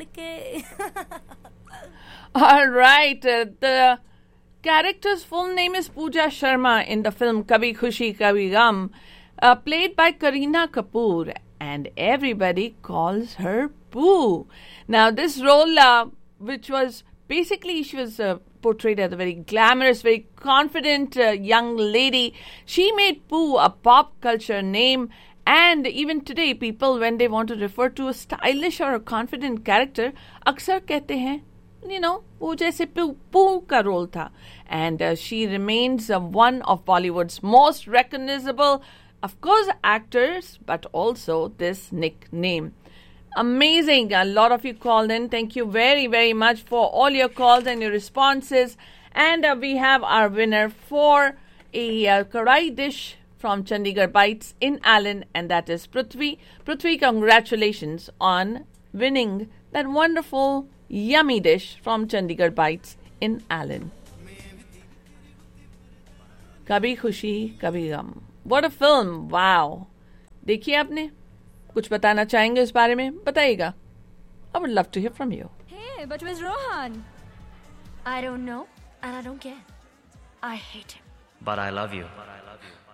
के. All right. The character's full name is Pooja Sharma in the film Kabhi Khushi Kabhi Gum, played by Kareena Kapoor, and everybody calls her Pooh. Now, this role, which was basically, she was portrayed as a very glamorous, very confident young lady. She made Pooh a pop culture name. And even today, people, when they want to refer to a stylish or a confident character, अक्सर कहते हैं, वो जैसे Pooh का role था. And she remains one of Bollywood's most recognizable, of course, actors, but also this nickname. Amazing. A lot of you called in. Thank you very, very much for all your calls and your responses. And we have our winner for a karai dish from Chandigarh Bites in Allen, and that is Prithvi. Prithvi, congratulations on winning that wonderful, yummy dish from Chandigarh Bites in Allen. Kabhi Khushi Kabhi Gum. What a film. Wow. देखिए आपने कुछ बताना चाहेंगे इस बारे में? बताइएगा. I would love to hear from you. Hey, but where's Rohan? I don't know, and I don't care. I hate him. But I love you.